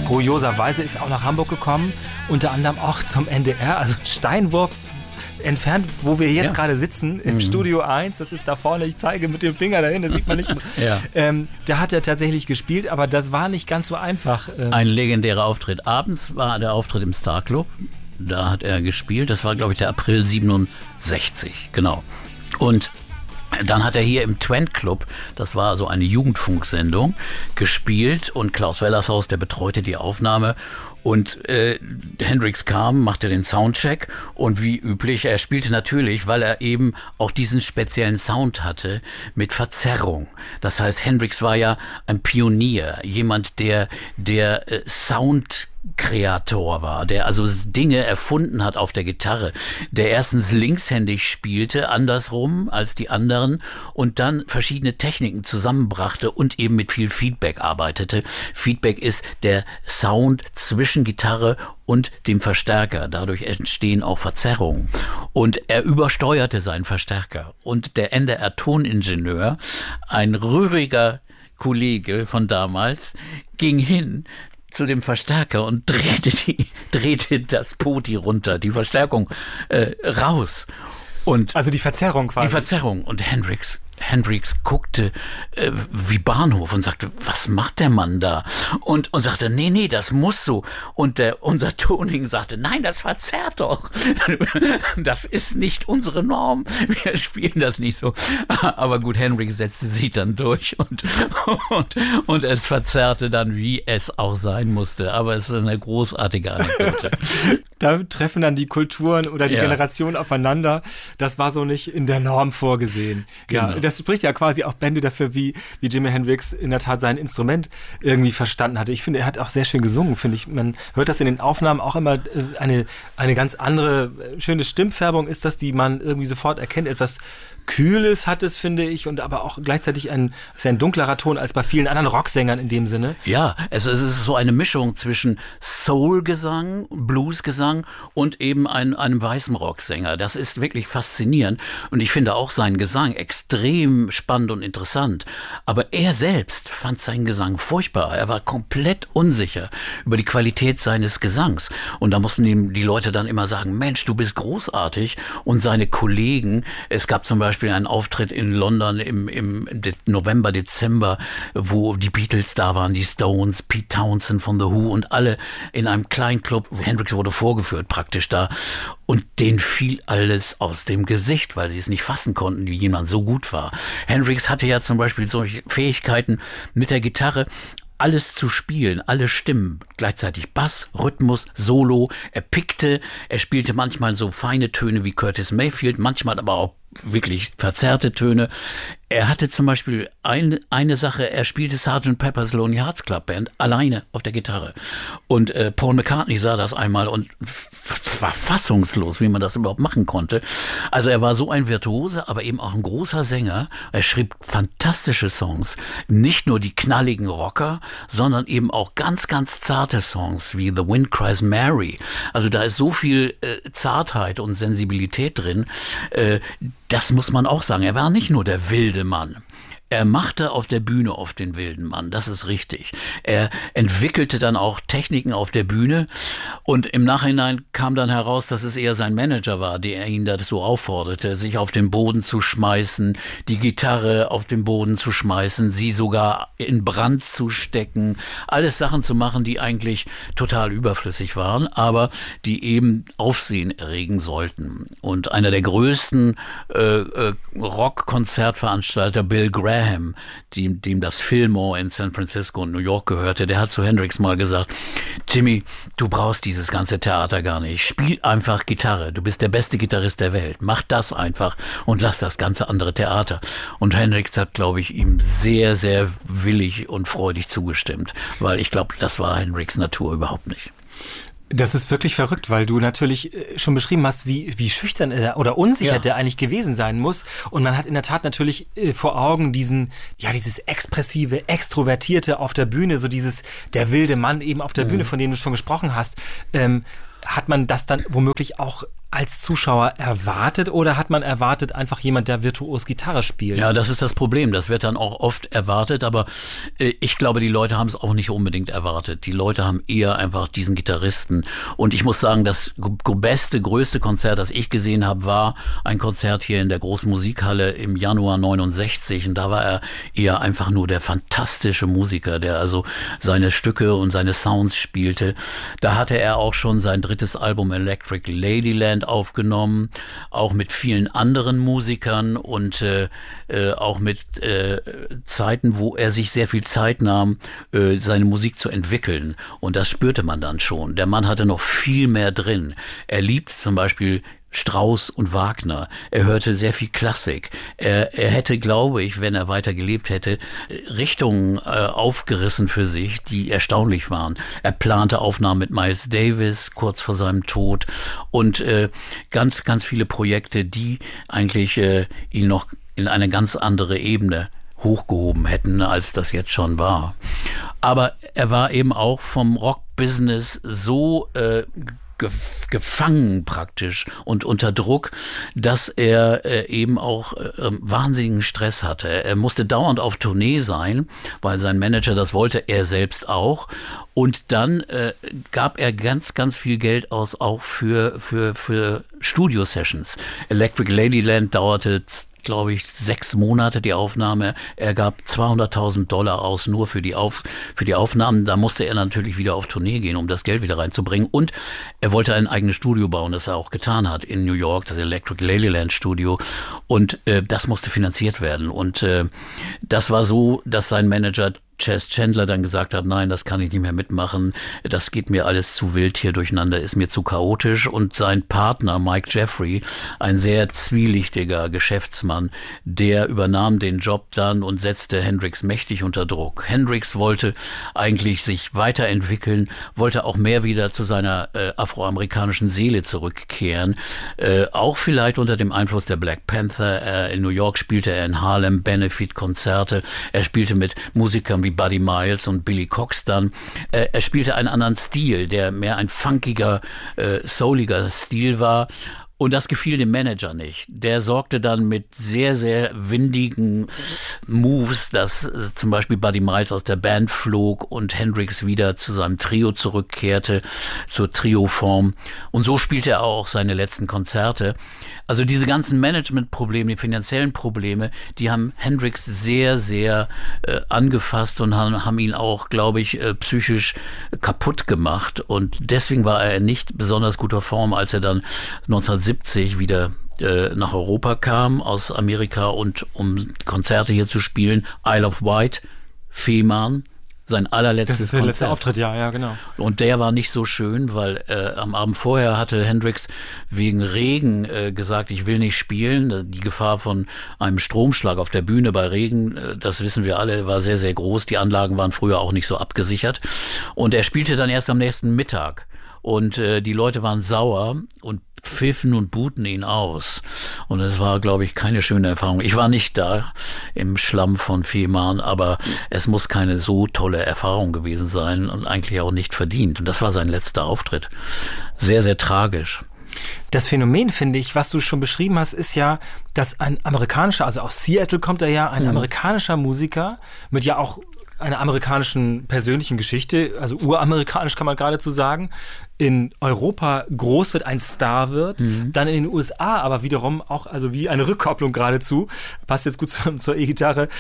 kurioserweise ist er auch nach Hamburg gekommen, unter anderem auch zum NDR, also ein Steinwurf entfernt, wo wir jetzt gerade sitzen, im Studio 1, das ist da vorne, ich zeige mit dem Finger dahin, das sieht man nicht. Da hat er tatsächlich gespielt, aber das war nicht ganz so einfach. Ein legendärer Auftritt. Abends war der Auftritt im Star Club, da hat er gespielt, das war, glaube ich, der April 67, genau. Und dann hat er hier im Twent Club, das war so eine Jugendfunksendung, gespielt und Klaus Wellershaus, der betreute die Aufnahme und Hendrix kam, machte den Soundcheck und wie üblich, er spielte natürlich, weil er eben auch diesen speziellen Sound hatte, mit Verzerrung. Das heißt, Hendrix war ja ein Pionier, jemand, der Soundkreator war, der also Dinge erfunden hat auf der Gitarre, der erstens linkshändig spielte, andersrum als die anderen und dann verschiedene Techniken zusammenbrachte und eben mit viel Feedback arbeitete. Feedback ist der Sound zwischen Gitarre und dem Verstärker. Dadurch entstehen auch Verzerrungen. Und er übersteuerte seinen Verstärker. Und der NDR-Toningenieur, ein rühriger Kollege von damals, ging hin zu dem Verstärker und drehte das Poti runter, die Verstärkung raus. Und also die Verzerrung quasi. Die Verzerrung. Und Hendrix guckte wie Bahnhof und sagte, was macht der Mann da? Und sagte, nee, das muss so. Und unser Toning sagte, nein, das verzerrt doch. Das ist nicht unsere Norm. Wir spielen das nicht so. Aber gut, Hendrix setzte sich dann durch und es verzerrte dann, wie es auch sein musste. Aber es ist eine großartige Anekdote. Da treffen dann die Kulturen oder die Generationen aufeinander. Das war so nicht in der Norm vorgesehen. Genau. Ja, das spricht ja quasi auch Bände dafür, wie Jimi Hendrix in der Tat sein Instrument irgendwie verstanden hatte. Ich finde, er hat auch sehr schön gesungen, finde ich. Man hört das in den Aufnahmen auch immer, eine ganz andere, schöne Stimmfärbung ist das, die man irgendwie sofort erkennt. Etwas Kühles hat es, finde ich, und aber auch gleichzeitig ein dunklerer Ton als bei vielen anderen Rocksängern in dem Sinne. Ja, es ist so eine Mischung zwischen Soul-Gesang, Blues-Gesang und eben einem weißen Rocksänger. Das ist wirklich faszinierend und ich finde auch seinen Gesang extrem spannend und interessant. Aber er selbst fand seinen Gesang furchtbar. Er war komplett unsicher über die Qualität seines Gesangs. Und da mussten ihm die Leute dann immer sagen, Mensch, du bist großartig. Und seine Kollegen, es gab zum Beispiel einen Auftritt in London im November, Dezember, wo die Beatles da waren, die Stones, Pete Townshend von The Who und alle in einem kleinen Club. Hendrix wurde vorgeführt praktisch da. Und denen fiel alles aus dem Gesicht, weil sie es nicht fassen konnten, wie jemand so gut war. Hendrix hatte ja zum Beispiel solche Fähigkeiten mit der Gitarre, alles zu spielen, alle Stimmen, gleichzeitig Bass, Rhythmus, Solo. Er pickte, er spielte manchmal so feine Töne wie Curtis Mayfield, manchmal aber auch wirklich verzerrte Töne. Er hatte zum Beispiel eine Sache, er spielte Sgt. Pepper's Lonely Hearts Club Band alleine auf der Gitarre. Und Paul McCartney sah das einmal und war fassungslos, wie man das überhaupt machen konnte. Also er war so ein Virtuose, aber eben auch ein großer Sänger. Er schrieb fantastische Songs. Nicht nur die knalligen Rocker, sondern eben auch ganz, ganz zarte Songs wie The Wind Cries Mary. Also da ist so viel Zartheit und Sensibilität drin. Das muss man auch sagen. Er war nicht nur der wilde Mann. Er machte auf der Bühne oft den wilden Mann, das ist richtig. Er entwickelte dann auch Techniken auf der Bühne und im Nachhinein kam dann heraus, dass es eher sein Manager war, der ihn dazu aufforderte, sich auf den Boden zu schmeißen, die Gitarre auf den Boden zu schmeißen, sie sogar in Brand zu stecken, alles Sachen zu machen, die eigentlich total überflüssig waren, aber die eben Aufsehen erregen sollten. Und einer der größten Rock-Konzertveranstalter, Bill Graham, dem das Fillmore in San Francisco und New York gehörte, der hat zu Hendrix mal gesagt, Jimmy, du brauchst dieses ganze Theater gar nicht. Spiel einfach Gitarre. Du bist der beste Gitarrist der Welt. Mach das einfach und lass das ganze andere Theater. Und Hendrix hat, glaube ich, ihm sehr, sehr willig und freudig zugestimmt, weil ich glaube, das war Hendrix' Natur überhaupt nicht. Das ist wirklich verrückt, weil du natürlich schon beschrieben hast, wie schüchtern oder unsicher der eigentlich gewesen sein muss. Und man hat in der Tat natürlich vor Augen dieses expressive, extrovertierte auf der Bühne, so der wilde Mann eben auf der Bühne, von dem du schon gesprochen hast. Hat man das dann womöglich auch als Zuschauer erwartet oder hat man erwartet, einfach jemand, der virtuos Gitarre spielt? Ja, das ist das Problem. Das wird dann auch oft erwartet, aber ich glaube, die Leute haben es auch nicht unbedingt erwartet. Die Leute haben eher einfach diesen Gitarristen. Und ich muss sagen, das größte Konzert, das ich gesehen habe, war ein Konzert hier in der Großen Musikhalle im Januar 69. Und da war er eher einfach nur der fantastische Musiker, der also seine Stücke und seine Sounds spielte. Da hatte er auch schon sein 3. Album Electric Ladyland aufgenommen, auch mit vielen anderen Musikern und auch mit Zeiten, wo er sich sehr viel Zeit nahm, seine Musik zu entwickeln. Und das spürte man dann schon. Der Mann hatte noch viel mehr drin. Er liebt zum Beispiel Strauss und Wagner. Er hörte sehr viel Klassik. Er hätte, glaube ich, wenn er weiter gelebt hätte, Richtungen aufgerissen für sich, die erstaunlich waren. Er plante Aufnahmen mit Miles Davis kurz vor seinem Tod und ganz, ganz viele Projekte, die eigentlich ihn noch in eine ganz andere Ebene hochgehoben hätten, als das jetzt schon war. Aber er war eben auch vom Rock-Business so gefangen praktisch und unter Druck, dass er eben auch wahnsinnigen Stress hatte. Er musste dauernd auf Tournee sein, weil sein Manager das wollte, er selbst auch. Und dann gab er ganz, ganz viel Geld aus, auch für Studio-Sessions. Electric Ladyland dauerte, glaube ich, 6 Monate die Aufnahme. Er gab $200.000 aus nur für die Aufnahmen. Da musste er natürlich wieder auf Tournee gehen, um das Geld wieder reinzubringen. Und er wollte ein eigenes Studio bauen, das er auch getan hat in New York, das Electric Ladyland Studio. Und das musste finanziert werden. Und das war so, dass sein Manager Chas Chandler dann gesagt hat, nein, das kann ich nicht mehr mitmachen, das geht mir alles zu wild hier durcheinander, ist mir zu chaotisch. Und sein Partner Mike Jeffrey, ein sehr zwielichtiger Geschäftsmann, der übernahm den Job dann und setzte Hendrix mächtig unter Druck. Hendrix wollte eigentlich sich weiterentwickeln, wollte auch mehr wieder zu seiner afroamerikanischen Seele zurückkehren, auch vielleicht unter dem Einfluss der Black Panther. In New York spielte er in Harlem Benefit-Konzerte, er spielte mit Musikern wie Buddy Miles und Billy Cox dann. Er spielte einen anderen Stil, der mehr ein funkiger, souliger Stil war. Und das gefiel dem Manager nicht. Der sorgte dann mit sehr, sehr windigen Moves, dass zum Beispiel Buddy Miles aus der Band flog und Hendrix wieder zu seinem Trio zurückkehrte, zur Trio-Form. Und so spielte er auch seine letzten Konzerte. Also diese ganzen Management-Probleme, die finanziellen Probleme, die haben Hendrix sehr, sehr angefasst und haben ihn auch, glaube ich, psychisch kaputt gemacht. Und deswegen war er in nicht besonders guter Form, als er dann 1970 wieder nach Europa kam aus Amerika und um Konzerte hier zu spielen. Isle of Wight, Fehmarn, sein allerletztes Konzert. Das ist der letzte Auftritt, ja, genau. Und der war nicht so schön, weil am Abend vorher hatte Hendrix wegen Regen gesagt, ich will nicht spielen. Die Gefahr von einem Stromschlag auf der Bühne bei Regen, das wissen wir alle, war sehr, sehr groß. Die Anlagen waren früher auch nicht so abgesichert. Und er spielte dann erst am nächsten Mittag. Und die Leute waren sauer und pfiffen und buhten ihn aus. Und es war, glaube ich, keine schöne Erfahrung. Ich war nicht da im Schlamm von Fehmarn, aber es muss keine so tolle Erfahrung gewesen sein und eigentlich auch nicht verdient. Und das war sein letzter Auftritt. Sehr, sehr tragisch. Das Phänomen, finde ich, was du schon beschrieben hast, ist ja, dass ein amerikanischer, also aus Seattle kommt er ja, ein amerikanischer Musiker mit ja auch einer amerikanischen persönlichen Geschichte, also uramerikanisch kann man geradezu sagen, in Europa groß wird, ein Star wird, dann in den USA aber wiederum auch, also wie eine Rückkopplung geradezu, passt jetzt gut zur E-Gitarre,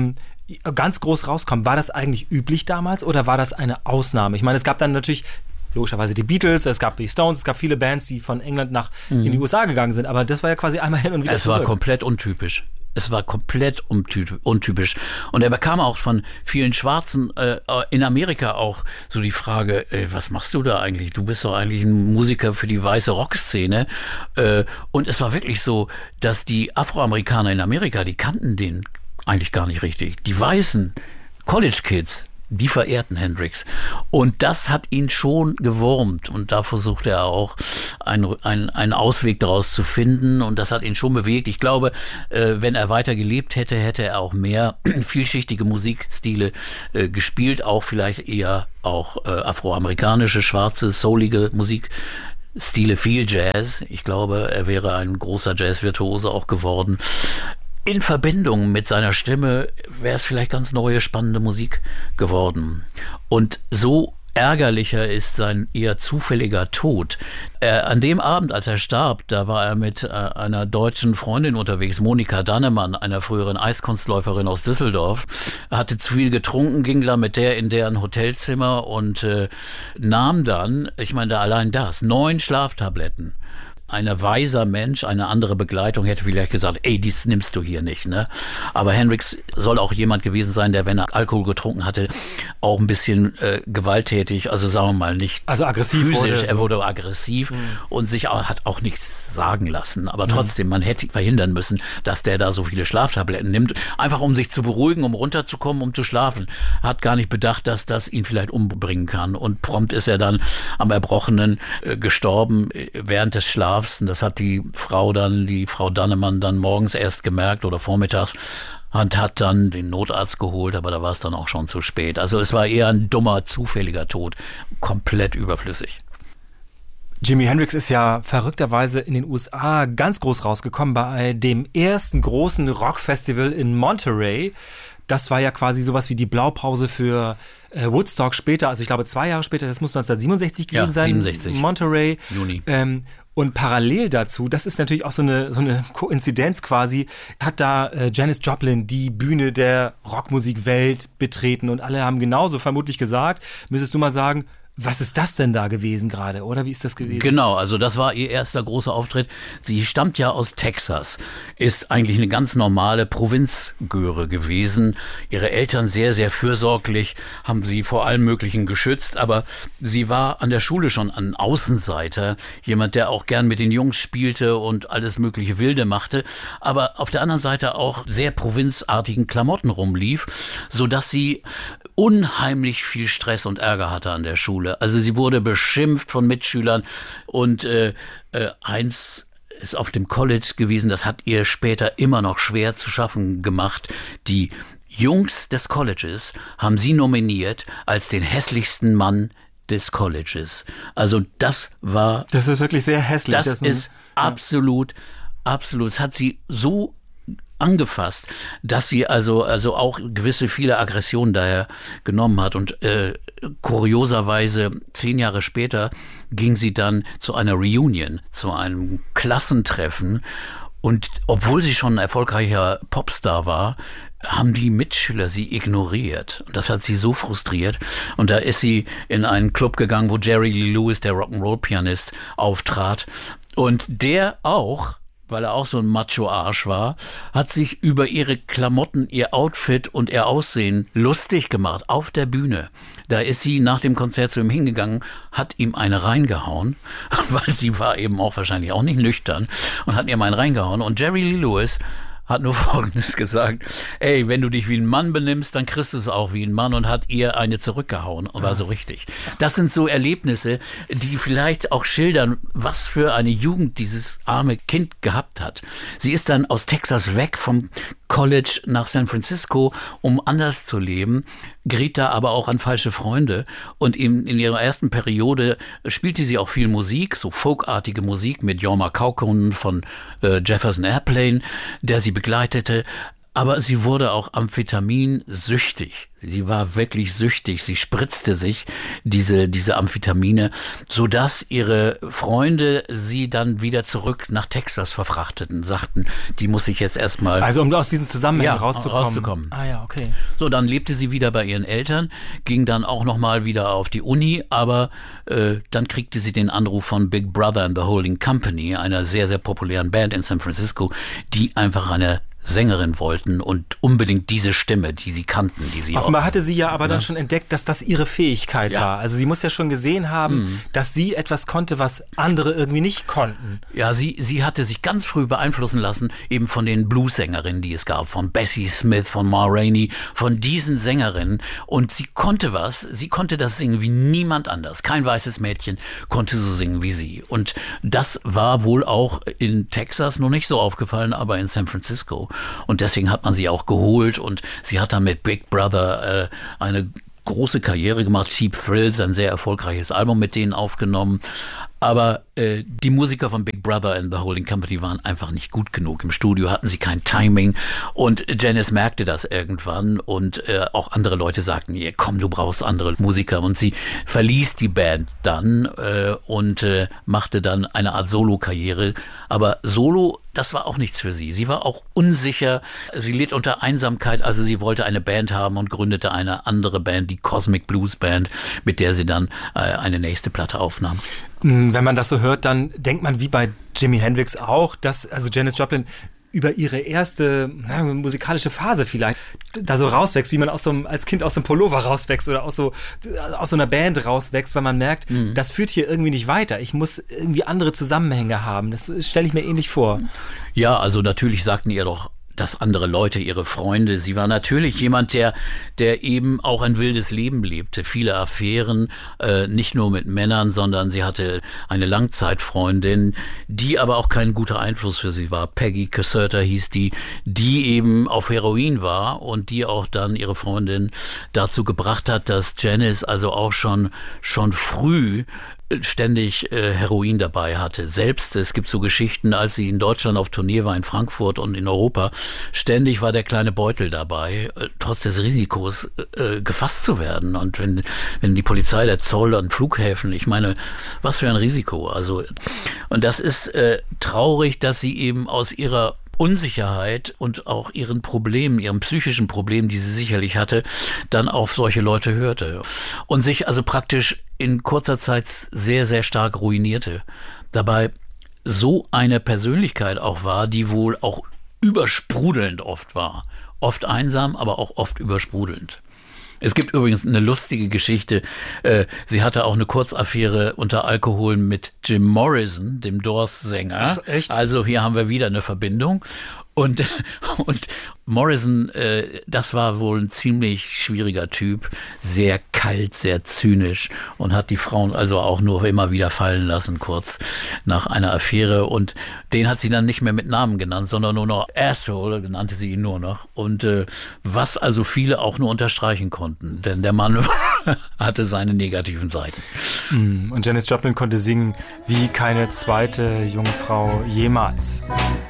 ganz groß rauskommt. War das eigentlich üblich damals oder war das eine Ausnahme? Ich meine, es gab dann natürlich logischerweise die Beatles, es gab die Stones, es gab viele Bands, die von England in die USA gegangen sind, aber das war ja quasi einmal hin und wieder zurück. Es war komplett untypisch. Es war komplett untypisch. Und er bekam auch von vielen Schwarzen in Amerika auch so die Frage, was machst du da eigentlich? Du bist doch eigentlich ein Musiker für die weiße Rockszene. Und es war wirklich so, dass die Afroamerikaner in Amerika, die kannten den eigentlich gar nicht richtig. Die weißen College Kids, die verehrten Hendrix. Und das hat ihn schon gewurmt. Und da versuchte er auch einen Ausweg daraus zu finden. Und das hat ihn schon bewegt. Ich glaube, wenn er weiter gelebt hätte, hätte er auch mehr vielschichtige Musikstile gespielt. Auch vielleicht eher auch afroamerikanische, schwarze, soulige Musik. Stile viel Jazz. Ich glaube, er wäre ein großer Jazz-Virtuose auch geworden. In Verbindung mit seiner Stimme wäre es vielleicht ganz neue, spannende Musik geworden. Und so ärgerlicher ist sein eher zufälliger Tod. An dem Abend, als er starb, da war er mit einer deutschen Freundin unterwegs, Monika Dannemann, einer früheren Eiskunstläuferin aus Düsseldorf. Er hatte zu viel getrunken, ging da mit der in deren Hotelzimmer und nahm dann, ich meine, allein das, 9 Schlaftabletten. Ein weiser Mensch, eine andere Begleitung hätte vielleicht gesagt, ey, dies nimmst du hier nicht, ne? Aber Hendrix soll auch jemand gewesen sein, der, wenn er Alkohol getrunken hatte, auch ein bisschen gewalttätig, also sagen wir mal nicht also aggressiv physisch, er wurde aggressiv und hat auch nichts sagen lassen. Aber trotzdem, man hätte verhindern müssen, dass der da so viele Schlaftabletten nimmt, einfach um sich zu beruhigen, um runterzukommen, um zu schlafen. Hat gar nicht bedacht, dass das ihn vielleicht umbringen kann. Und prompt ist er dann am Erbrochenen gestorben während des Schlafs. Das hat die Frau Dannemann dann morgens erst gemerkt oder vormittags und hat dann den Notarzt geholt, aber da war es dann auch schon zu spät. Also es war eher ein dummer, zufälliger Tod, komplett überflüssig. Jimi Hendrix ist ja verrückterweise in den USA ganz groß rausgekommen bei dem ersten großen Rockfestival in Monterey. Das war ja quasi sowas wie die Blaupause für Woodstock später, also ich glaube 2 Jahre später, das muss 1967 gewesen sein. 67. Monterey. Juni. Und parallel dazu, das ist natürlich auch so eine Koinzidenz quasi, hat da Janis Joplin die Bühne der Rockmusikwelt betreten und alle haben genauso vermutlich gesagt, müsstest du mal sagen, was ist das denn da gewesen gerade, oder wie ist das gewesen? Genau, also das war ihr erster großer Auftritt. Sie stammt ja aus Texas, ist eigentlich eine ganz normale Provinzgöre gewesen. Ihre Eltern sehr, sehr fürsorglich, haben sie vor allem Möglichen geschützt, aber sie war an der Schule schon ein Außenseiter, jemand, der auch gern mit den Jungs spielte und alles mögliche Wilde machte, aber auf der anderen Seite auch sehr provinzartigen Klamotten rumlief, sodass sie unheimlich viel Stress und Ärger hatte an der Schule. Also sie wurde beschimpft von Mitschülern und eins ist auf dem College gewesen, das hat ihr später immer noch schwer zu schaffen gemacht. Die Jungs des Colleges haben sie nominiert als den hässlichsten Mann des Colleges. Also das ist wirklich sehr hässlich. Das ist absolut. Es hat sie so angefasst, dass sie also auch viele Aggressionen daher genommen hat. Und kurioserweise 10 Jahre später ging sie dann zu einer Reunion, zu einem Klassentreffen. Und obwohl sie schon ein erfolgreicher Popstar war, haben die Mitschüler sie ignoriert. Und das hat sie so frustriert. Und da ist sie in einen Club gegangen, wo Jerry Lee Lewis, der Rock'n'Roll-Pianist, auftrat. Und der auch, weil er auch so ein Macho-Arsch war, hat sich über ihre Klamotten, ihr Outfit und ihr Aussehen lustig gemacht auf der Bühne. Da ist sie nach dem Konzert zu ihm hingegangen, hat ihm eine reingehauen, weil sie war eben auch wahrscheinlich auch nicht nüchtern und hat ihm einen reingehauen. Und Jerry Lee Lewis hat nur Folgendes gesagt: Ey, wenn du dich wie ein Mann benimmst, dann kriegst du es auch wie ein Mann, und hat ihr eine zurückgehauen. Und war so richtig. Das sind so Erlebnisse, die vielleicht auch schildern, was für eine Jugend dieses arme Kind gehabt hat. Sie ist dann aus Texas weg vom College nach San Francisco, um anders zu leben, geriet da aber auch an falsche Freunde. Und in ihrer ersten Periode spielte sie auch viel Musik, so folkartige Musik mit Jorma Kaukonen von Jefferson Airplane, der sie begleitete. Aber sie wurde auch amphitaminsüchtig. Sie war wirklich süchtig. Sie spritzte sich diese Amphetamine, sodass ihre Freunde sie dann wieder zurück nach Texas verfrachteten, sagten, die muss ich jetzt erstmal... Also um aus diesen Zusammenhängen rauszukommen. Ah ja, okay. So, dann lebte sie wieder bei ihren Eltern, ging dann auch nochmal wieder auf die Uni, aber dann kriegte sie den Anruf von Big Brother and the Holding Company, einer sehr, sehr populären Band in San Francisco, die einfach eine Sängerin wollten und unbedingt diese Stimme, die sie kannten, die sie offenbar hatte sie ja aber dann schon entdeckt, dass das ihre Fähigkeit war. Also sie muss ja schon gesehen haben, dass sie etwas konnte, was andere irgendwie nicht konnten. Ja, sie hatte sich ganz früh beeinflussen lassen, eben von den Blues-Sängerinnen, die es gab, von Bessie Smith, von Ma Rainey, von diesen Sängerinnen. Und sie konnte das singen wie niemand anders. Kein weißes Mädchen konnte so singen wie sie. Und das war wohl auch in Texas noch nicht so aufgefallen, aber in San Francisco. Und deswegen hat man sie auch geholt, und sie hat dann mit Big Brother eine große Karriere gemacht. Cheap Thrills, ein sehr erfolgreiches Album mit denen aufgenommen. Aber die Musiker von Big Brother and the Holding Company waren einfach nicht gut genug. Im Studio hatten sie kein Timing und Janis merkte das irgendwann und auch andere Leute sagten, ja, komm, du brauchst andere Musiker. Und sie verließ die Band dann und machte dann eine Art Solo-Karriere. Aber Solo, das war auch nichts für sie. Sie war auch unsicher. Sie litt unter Einsamkeit, also sie wollte eine Band haben und gründete eine andere Band, die Cosmic Blues Band, mit der sie dann eine nächste Platte aufnahm. Wenn man das so hört, dann denkt man wie bei Jimi Hendrix auch, dass also Janis Joplin über ihre erste musikalische Phase vielleicht da so rauswächst, wie man als Kind aus dem Pullover rauswächst oder aus so einer Band rauswächst, weil man merkt, das führt hier irgendwie nicht weiter. Ich muss irgendwie andere Zusammenhänge haben. Das stelle ich mir ähnlich vor. Ja, also natürlich sagten ihr doch das andere Leute, ihre Freunde. Sie war natürlich jemand, der eben auch ein wildes Leben lebte. Viele Affären, nicht nur mit Männern, sondern sie hatte eine Langzeitfreundin, die aber auch kein guter Einfluss für sie war. Peggy Caserta hieß die eben auf Heroin war und die auch dann ihre Freundin dazu gebracht hat, dass Janis also auch schon früh ständig Heroin dabei hatte. Selbst, es gibt so Geschichten, als sie in Deutschland auf Tournee war, in Frankfurt und in Europa, ständig war der kleine Beutel dabei, trotz des Risikos gefasst zu werden. Und wenn die Polizei, der Zoll an Flughäfen, ich meine, was für ein Risiko. Also, und das ist traurig, dass sie eben aus ihrer Unsicherheit und auch ihren psychischen Problemen, die sie sicherlich hatte, dann auf solche Leute hörte und sich also praktisch in kurzer Zeit sehr, sehr stark ruinierte. Dabei so eine Persönlichkeit auch war, die wohl auch übersprudelnd oft war. Oft einsam, aber auch oft übersprudelnd. Es gibt übrigens eine lustige Geschichte. Sie hatte auch eine Kurzaffäre unter Alkohol mit Jim Morrison, dem Doors-Sänger. Ach, echt? Also hier haben wir wieder eine Verbindung. Und Morrison, das war wohl ein ziemlich schwieriger Typ, sehr kalt, sehr zynisch und hat die Frauen also auch nur immer wieder fallen lassen, kurz nach einer Affäre. Und den hat sie dann nicht mehr mit Namen genannt, sondern nur noch Asshole, nannte sie ihn nur noch. Und was also viele auch nur unterstreichen konnten, denn der Mann hatte seine negativen Seiten. Und Janis Joplin konnte singen wie keine zweite junge Frau jemals.